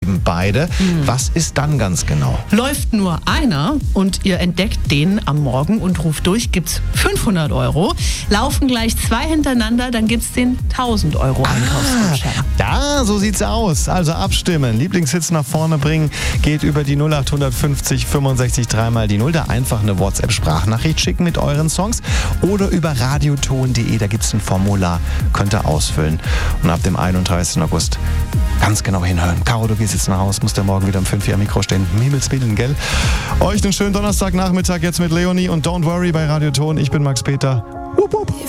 eben beide. Was ist dann ganz genau? Läuft nur einer und ihr entdeckt den am Morgen und ruft durch, gibt's 500 €. Laufen gleich 2 hintereinander, dann gibt's den 1.000 € Einkaufsgutschein. Ja, so sieht's aus. Also abstimmen, Lieblingshits nach vorne bringen, geht über die 0850 65 3 die 0. Da einfach eine WhatsApp-Sprachnachricht schicken mit euren Songs oder über radioton.de, da gibt's ein Formular, könnt ihr ausfüllen. Und ab dem 31. August ganz genau hinhören. Caro, du gehst jetzt nach Hause, musst ja morgen wieder um 5 Uhr am Mikro stehen. Himmels Willen, gell? Euch einen schönen Donnerstagnachmittag jetzt mit Leonie und Don't Worry bei Radioton. Ich bin Max Peter. Wupp, wupp.